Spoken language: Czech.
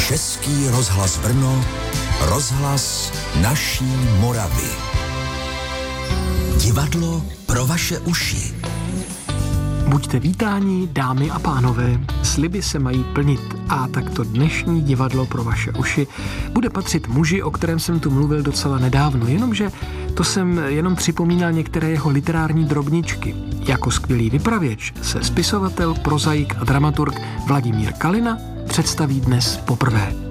Český rozhlas Brno, rozhlas naší Moravy. Divadlo pro vaše uši. Buďte vítáni, dámy a pánové, sliby se mají plnit a takto dnešní divadlo pro vaše uši bude patřit muži, o kterém jsem tu mluvil docela nedávno, jenomže to jsem jenom připomínal některé jeho literární drobničky. Jako skvělý vypravěč se spisovatel, prozaik a dramaturg Vladimír Kalina představí dnes poprvé.